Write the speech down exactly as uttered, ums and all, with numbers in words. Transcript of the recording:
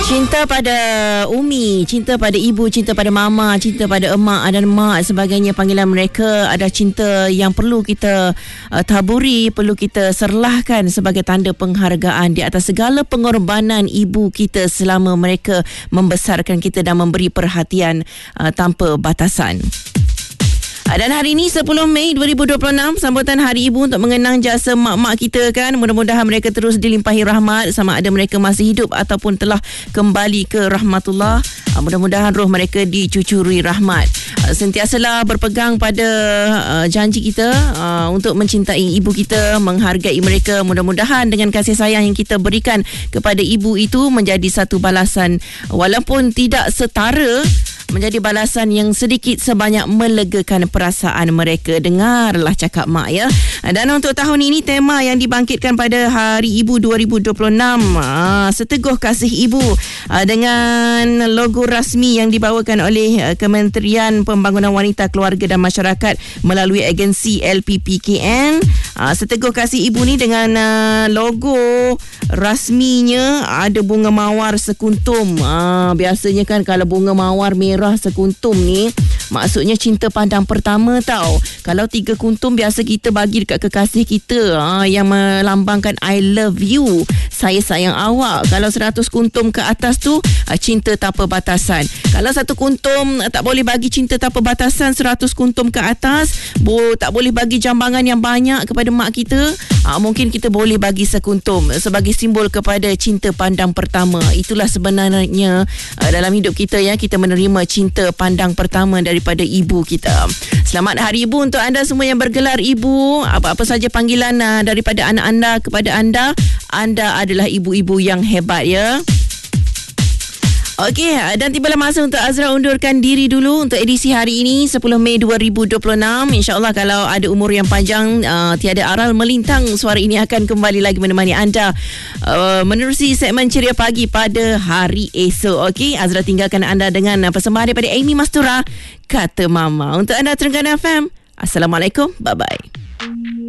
Cinta pada Umi, cinta pada ibu, cinta pada mama, cinta pada emak dan mak sebagainya, panggilan mereka ada cinta yang perlu kita uh, taburi, perlu kita serlahkan sebagai tanda penghargaan di atas segala pengorbanan ibu kita selama mereka membesarkan kita dan memberi perhatian uh, tanpa batasan. Dan hari ini sepuluh Mei dua ribu dua puluh enam, sambutan Hari Ibu untuk mengenang jasa mak-mak kita kan. Mudah-mudahan mereka terus dilimpahi rahmat sama ada mereka masih hidup ataupun telah kembali ke rahmatullah. Mudah-mudahan roh mereka dicucuri rahmat. Sentiasalah berpegang pada uh, janji kita uh, untuk mencintai ibu kita, menghargai mereka. Mudah-mudahan dengan kasih sayang yang kita berikan kepada ibu itu menjadi satu balasan walaupun tidak setara, menjadi balasan yang sedikit sebanyak melegakan perasaan mereka. Dengarlah cakap mak ya. Dan untuk tahun ini tema yang dibangkitkan pada Hari Ibu dua ribu dua puluh enam, aa, Seteguh Kasih Ibu, aa, dengan logo rasmi yang dibawakan oleh Kementerian Pembangunan Wanita, Keluarga dan Masyarakat melalui agensi L P P K N. Aa, Seteguh Kasih Ibu ni dengan aa, logo rasminya ada bunga mawar sekuntum. Aa, biasanya kan kalau bunga mawar merah sekuntum ni maksudnya cinta pandang pertama tau. Kalau tiga kuntum biasa kita bagi dekat kekasih kita ha, yang melambangkan I love you, saya sayang awak. Kalau seratus kuntum ke atas tu ha, cinta tanpa batasan. Kalau satu kuntum tak boleh bagi cinta tanpa batasan, seratus kuntum ke atas bo, tak boleh bagi jambangan yang banyak kepada mak kita, ha, mungkin kita boleh bagi sekuntum sebagai simbol kepada cinta pandang pertama. Itulah sebenarnya ha, dalam hidup kita ya, kita menerima cinta pandang pertama daripada ibu kita. Selamat Hari Ibu untuk anda semua yang bergelar ibu. Apa-apa saja panggilan uh, daripada anak anda kepada anda, anda adalah ibu-ibu yang hebat ya. Okey, dan tibalah masa untuk Azra undurkan diri dulu untuk edisi hari ini sepuluh Mei dua ribu dua puluh enam. InsyaAllah kalau ada umur yang panjang, uh, tiada aral melintang, suara ini akan kembali lagi menemani anda uh, menerusi segmen Ceria Pagi pada hari esok. Okey, Azra tinggalkan anda dengan persembahan daripada Amy Mastura, Kata Mama. Untuk anda Terengganu F M, Assalamualaikum, bye-bye.